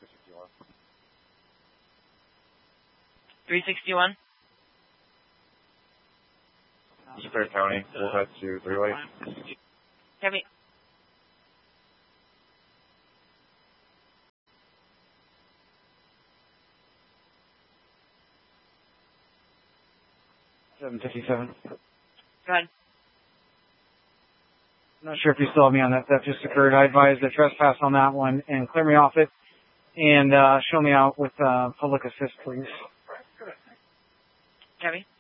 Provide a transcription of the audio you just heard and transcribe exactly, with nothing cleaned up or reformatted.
three sixty-one. Superior County, we'll head to three-way. Copy. seven fifty-seven. Go ahead. I'm not sure if you still have me on that. That just occurred. I advise the trespass on that one and clear me off it and uh, show me out with uh, public assist, please. Copy.